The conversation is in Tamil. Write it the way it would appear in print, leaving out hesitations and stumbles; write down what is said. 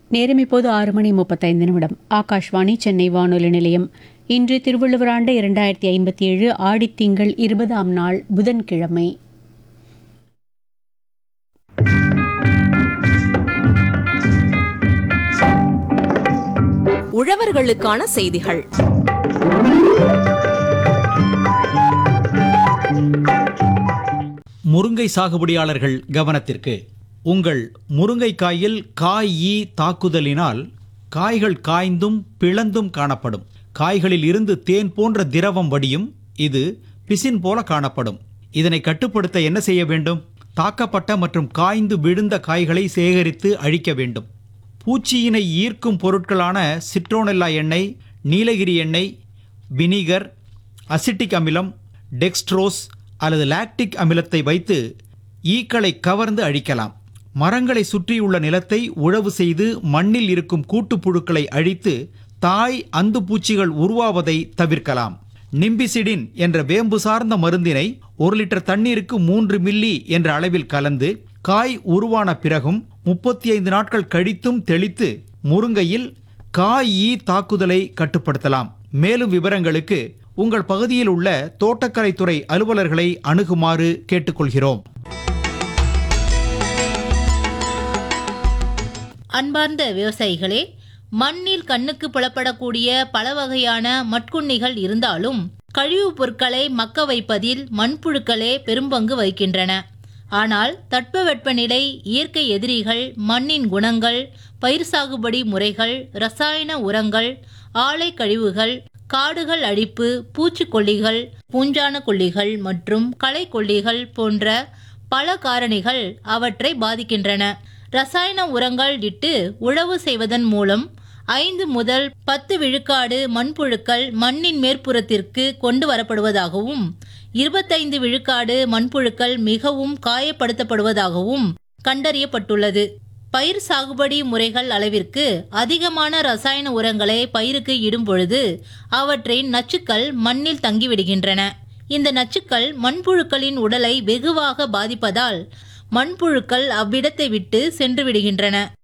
நேரம் இப்போது 6:35. ஆகாஷ்வாணி சென்னை வானொலி நிலையம். இன்று திருவள்ளுவர் ஆண்டு 2057 ஆடித்திங்கள் 20ஆம் நாள் புதன்கிழமை. உழவர்களுக்கான செய்திகள். முருங்கை சாகுபடியாளர்கள் கவனத்திற்கு. உங்கள் முருங்கைக்காயில் காய் ஈ தாக்குதலினால் காய்கள் காய்ந்தும் பிளந்தும் காணப்படும். காய்களில் இருந்து தேன் போன்ற திரவம் வடியும். இது பிசின் போல காணப்படும். இதனை கட்டுப்படுத்த என்ன செய்ய வேண்டும்? தாக்கப்பட்ட மற்றும் காய்ந்து விழுந்த காய்களை சேகரித்து அழிக்க வேண்டும். பூச்சியினை ஈர்க்கும் பொருட்களான சிட்ரோனெல்லா எண்ணெய், நீலகிரி எண்ணெய், வினிகர், அசிட்டிக் அமிலம், டெக்ஸ்ட்ரோஸ் அல்லது லாக்டிக் அமிலத்தை வைத்து ஈக்களை கவர்ந்து அழிக்கலாம். மரங்களை சுற்றியுள்ள நிலத்தை உழவு செய்து மண்ணில் இருக்கும் கூட்டுப்புழுக்களை அழித்து தாய் அந்து பூச்சிகள் உருவாவதை தவிர்க்கலாம். நிம்பிசிடின் என்ற வேம்பு சார்ந்த மருந்தினை 1 லிட்டர் தண்ணீருக்கு 3 மில்லி என்ற அளவில் கலந்து காய் உருவான பிறகும் 35 நாட்கள் கழித்தும் தெளித்து முருங்கையில் காய் ஈ தாக்குதலை கட்டுப்படுத்தலாம். மேலும் விவரங்களுக்கு உங்கள் பகுதியில் உள்ள தோட்டக்கலைத்துறை அலுவலர்களை அணுகுமாறு கேட்டுக்கொள்கிறோம். அன்பார்ந்த விவசாயிகளே, மண்ணில் கண்ணுக்கு புலப்படக்கூடிய பல வகையான மட்குண்ணிகள் இருந்தாலும் கழிவுப் பொருட்களை மக்க வைப்பதில் மண்புழுக்களே பெரும்பங்கு வகிக்கின்றன. ஆனால் தட்பவெப்பநிலை, இயற்கை எதிரிகள், மண்ணின் குணங்கள், பயிர் சாகுபடி முறைகள், ரசாயன உரங்கள், ஆலை கழிவுகள், காடுகள் அழிப்பு, பூச்சிக்கொல்லிகள், பூஞ்சான கொல்லிகள் மற்றும் களைக்கொல்லிகள் போன்ற பல காரணிகள் அவற்றை பாதிக்கின்றன. ரசாயன உரங்கள் இட்டு உழவு செய்வதன் மூலம் 5 முதல் 10 விழுக்காடு மண்புழுக்கள் மண்ணின் மேற்புறத்திற்கு கொண்டு வரப்படுவதாகவும் 25 விழுக்காடு மண்புழுக்கள் மிகவும் காயப்படுத்தப்படுவதாகவும் கண்டறியப்பட்டுள்ளது. பயிர் சாகுபடி முறைகள் அளவிற்கு அதிகமான ரசாயன உரங்களை பயிருக்கு இடும் பொழுது அவற்றின் நச்சுக்கள் மண்ணில் தங்கிவிடுகின்றன. இந்த நச்சுக்கள் மண்புழுக்களின் உடலை வெகுவாக பாதிப்பதால் மண்புழுக்கள் அவ்விடத்தை விட்டு சென்று விடுகின்றன.